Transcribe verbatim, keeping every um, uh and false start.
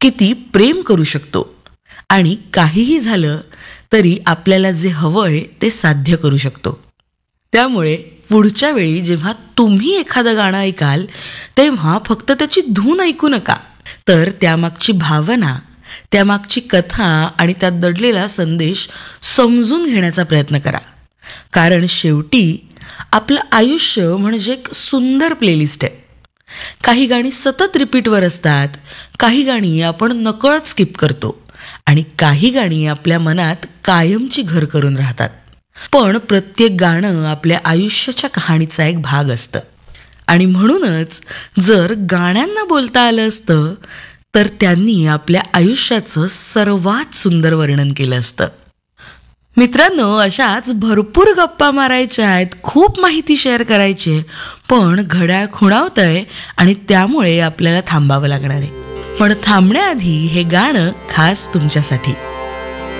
किती प्रेम करू शकतो आणि काहीही झालं तरी आपल्याला जे हवंय ते साध्य करू शकतो. त्यामुळे पुढच्या वेळी जेव्हा तुम्ही एखादं गाणं ऐकाल तेव्हा फक्त त्याची धून ऐकू नका, तर त्यामागची भावना, त्यामागची कथा आणि त्यात दडलेला संदेश समजून घेण्याचा प्रयत्न करा. कारण शेवटी आपलं आयुष्य म्हणजे एक सुंदर प्लेलिस्ट आहे. काही गाणी सतत रिपीटवर असतात, काही गाणी आपण नकळत स्किप करतो आणि काही गाणी आपल्या मनात कायमची घर करून राहतात. पण प्रत्येक गाणं आपल्या आयुष्याच्या कहाणीचा एक भाग असतं आणि म्हणूनच जर गाण्यांना बोलता आलं असतं तर त्यांनी आपल्या आयुष्याचं सर्वात सुंदर वर्णन केलं असतं. मित्रांनो, अशाच भरपूर गप्पा मारायच्या आहेत, खूप माहिती शेअर करायची आहे, पण घड्याळ खुणावतंय आणि त्यामुळे आपल्याला थांबावं लागणार आहे. पण थांबण्याआधी हे गाणं खास तुमच्यासाठी.